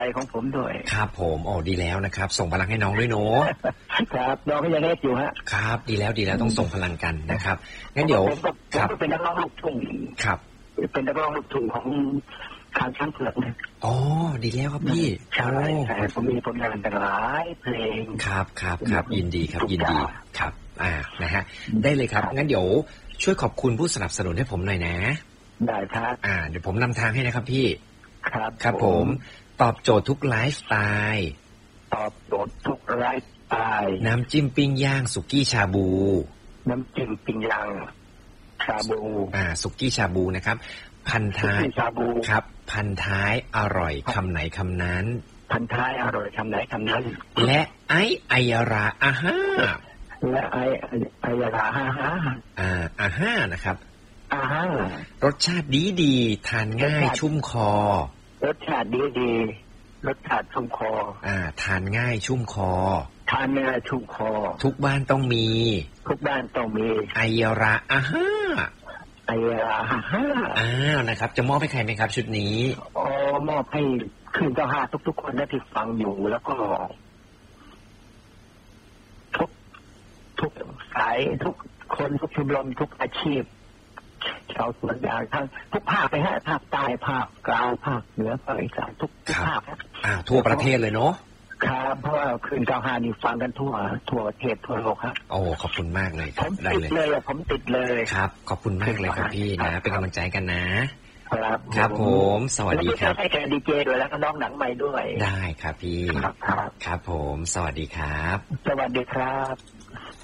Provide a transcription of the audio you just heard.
ของผมด้วยครับผมโอ้ดีแล้วนะครับส่งพลังให้น้องด้วยเนาะครับน้องก็ยังเล็กอยู่ฮะครับดีแล้วต้องส่งพลังกันนะครับงั้นเดี๋ยวผมก็เป็นนักร้องลูกทุ่งครับเป็นนักร้องลูกทุ่งของทางช้างเผือกนะอ๋อดีแล้วครับพี่ใช่ผมมีผลงานต่างหลายเพลงครับยินดีครับครับนะฮะได้เลยครับงั้นเดี๋ยวช่วยขอบคุณผู้สนับสนุนให้ผมหน่อยนะได้ครับเดี๋ยวผมนำทางให้นะครับพี่ครับผมตอบโจทย์ทุกไลฟ์สไตล์ตอบโจทย์ทุกไลฟ์สไตล์น้ำจิ้มปิ้งย่างสุกี้ชาบูน้ำจิ้มปิ้งย่างชาบูสุกี้ชาบูนะครับพันท้ายครับพันท้ายอร่อยคำไหนคำนั้นพันท้ายอร่อยคำไหนคำนั้นและไอราอาฮาและไอราอาฮานะครับรสชาติดีทานง่ายชุ่มคอรสชาติดีรสชาติชุ่มคอทานง่ายชุ่มคอทานง่ายชุ่มคอทุกบ้านต้องมีไอราอาฮานะครับจะมอบให้ใครไหมครับชุดนี้มอบให้คืน95ทุกคนที่ฟังอยู่แล้วก็ทุกสายทุกคนทุกชมรมทุกอาชีพชาวสวนยางทั้งทุกภาคไปฮะภาคใต้ภาคกลางภาคเหนือภาคอีสานทุกภาคทั่วประเทศเลยเนาะครับเพราะว่าคืน95นี่ฟังกันทั่วประเทศทั่วโลกครับโอ้ขอบคุณมากเลยครับได้เลยผมติดเลยครับขอบคุณมากเลยครับพี่นะเป็นกำลังใจกันนะครับผมสวัสดีครับให้แกดีเจด้วยแล้วก็น้องหนังใหม่ด้วยได้ครับพี่ครับผมสวัสดีครับสวัสดีครับ